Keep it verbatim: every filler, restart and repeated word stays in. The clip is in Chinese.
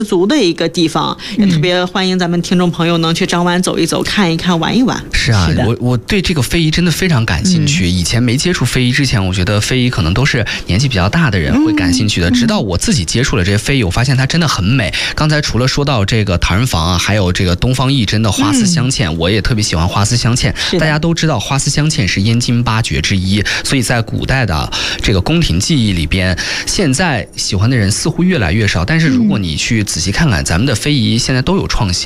足的一个地方，也特别欢迎咱们听众朋友能去张湾走一走、看一看、玩一玩。 是啊，我我对这个非遗真的非常感兴趣。嗯、以前没接触非遗之前，我觉得非遗可能都是年纪比较大的人会感兴趣的。嗯、直到我自己接触了这些非遗，我发现它真的很美。刚才除了说到这个唐人坊啊，还有这个东方义珍的花丝镶嵌，嗯、我也特别喜欢花丝镶嵌。大家都知道花丝镶嵌是燕京八绝之一，所以在古代的这个宫廷技艺里边，现在喜欢的人似乎越来越少。但是如果你去仔细看看，咱们的非遗现在都有创新。